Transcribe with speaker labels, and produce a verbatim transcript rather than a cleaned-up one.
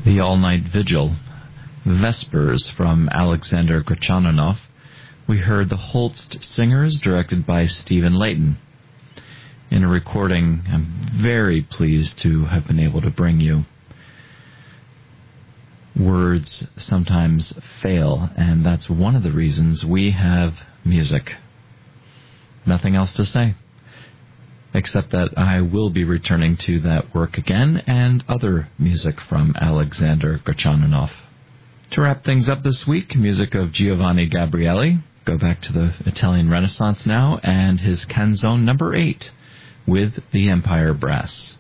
Speaker 1: The All-Night Vigil, Vespers from Alexander Grachaninov. We heard the Holst Singers, directed by Stephen Layton. In a recording I'm very pleased to have been able to bring you. Words sometimes fail, and that's one of the reasons we have music. Nothing else to say, except that I will be returning to that work again and other music from Alexander Grachaninov. To wrap things up this week, music of Giovanni Gabrieli. Go back to the Italian Renaissance now, and his Canzone number eight with the Empire Brass.